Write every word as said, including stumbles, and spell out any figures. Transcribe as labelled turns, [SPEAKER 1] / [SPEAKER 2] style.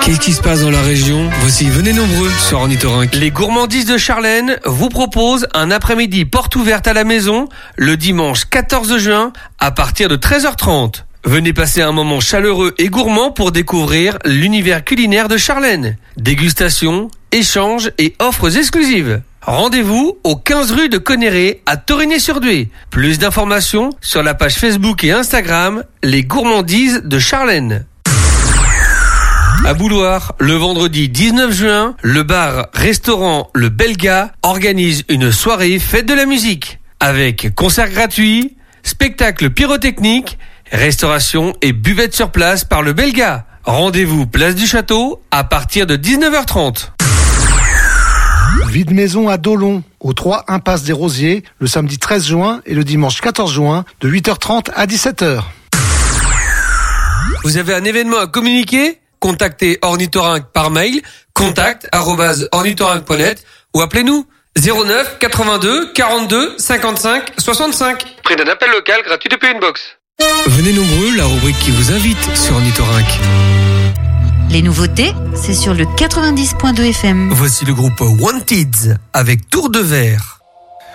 [SPEAKER 1] Qu'est-ce qui se passe dans la région? Voici, venez nombreux sur Ornithorynque.
[SPEAKER 2] Les gourmandises de Charlène vous proposent un après-midi porte ouverte à la maison le dimanche quatorze juin à partir de treize heures trente. Venez passer un moment chaleureux et gourmand pour découvrir l'univers culinaire de Charlène. Dégustation, échanges et offres exclusives. Rendez-vous au quinze rue de Conneret à Torigné-sur-Douai. Plus d'informations sur la page Facebook et Instagram Les Gourmandises de Charlène. À Bouloir, le vendredi dix-neuf juin, le bar-restaurant Le Belga organise une soirée fête de la musique avec concert gratuit, spectacle pyrotechnique, restauration et buvette sur place par Le Belga. Rendez-vous place du Château à partir de dix-neuf heures trente.
[SPEAKER 3] Vide maison à Dolon, au trois impasse des Rosiers, le samedi treize juin et le dimanche quatorze juin, de huit heures trente à dix-sept heures.
[SPEAKER 2] Vous avez un événement à communiquer? Contactez Ornithorynque par mail, contact arobase ornithorynque point net ou appelez-nous zéro neuf quatre-vingt-deux quarante-deux cinquante-cinq soixante-cinq. Prix d'un appel local gratuit depuis une box.
[SPEAKER 1] Venez nombreux, la rubrique qui vous invite sur Ornithorynque.
[SPEAKER 4] Les nouveautés, c'est sur le quatre-vingt-dix point deux F M.
[SPEAKER 2] Voici le groupe Wanted avec Tour de Verre.